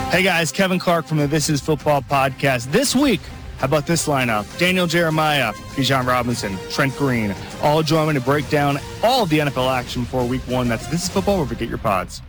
Hey guys, Kevin Clark from the This Is Football podcast. This week, how about this lineup? Daniel Jeremiah, Bijan Robinson, Trent Green, all join me to break down all of the NFL action for week one. That's This Is Football, where we get your pods.